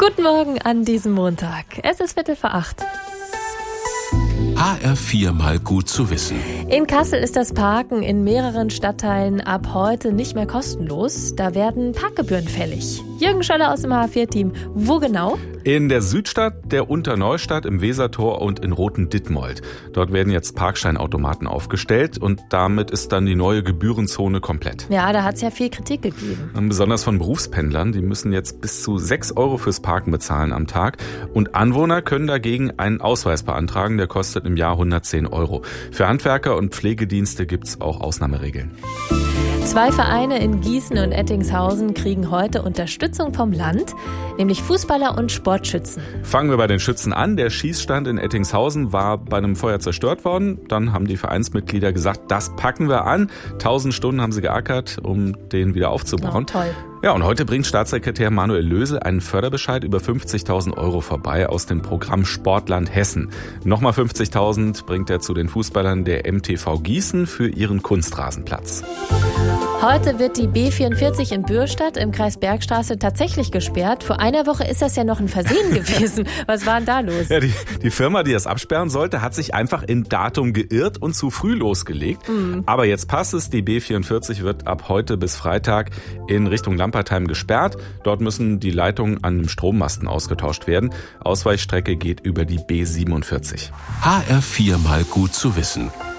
Guten Morgen an diesem Montag. Es ist 7:45. HR4 mal gut zu wissen. In Kassel ist das Parken in mehreren Stadtteilen ab heute nicht mehr kostenlos. Da werden Parkgebühren fällig. Jürgen Schöller aus dem HR4-Team. Wo genau? In der Südstadt, der Unterneustadt, im Wesertor und in Roten-Dittmold. Dort werden jetzt Parkscheinautomaten aufgestellt und damit ist dann die neue Gebührenzone komplett. Ja, da hat es ja viel Kritik gegeben. Besonders von Berufspendlern, die müssen jetzt bis zu 6 € fürs Parken bezahlen am Tag. Und Anwohner können dagegen einen Ausweis beantragen, der kostet im Jahr 110 €. Für Handwerker und Pflegedienste gibt's auch Ausnahmeregeln. 2 Vereine in Gießen und Ettingshausen kriegen heute Unterstützung vom Land, nämlich Fußballer und Sportschützen. Fangen wir bei den Schützen an. Der Schießstand in Ettingshausen war bei einem Feuer zerstört worden. Dann haben die Vereinsmitglieder gesagt, das packen wir an. 1000 Stunden haben sie geackert, um den wieder aufzubauen. Oh, toll. Ja, und heute bringt Staatssekretär Manuel Lösel einen Förderbescheid über 50.000 € vorbei aus dem Programm Sportland Hessen. Nochmal 50.000 bringt er zu den Fußballern der MTV Gießen für ihren Kunstrasenplatz. Heute wird die B44 in Bürstadt im Kreis Bergstraße tatsächlich gesperrt. Vor einer Woche ist das ja noch ein Versehen gewesen. Was war denn da los? Ja, die Firma, die das absperren sollte, hat sich einfach im Datum geirrt und zu früh losgelegt. Aber jetzt passt es. Die B44 wird ab heute bis Freitag in Richtung Lampertheim gesperrt. Dort müssen die Leitungen an dem Strommasten ausgetauscht werden. Ausweichstrecke geht über die B47. HR4 mal gut zu wissen.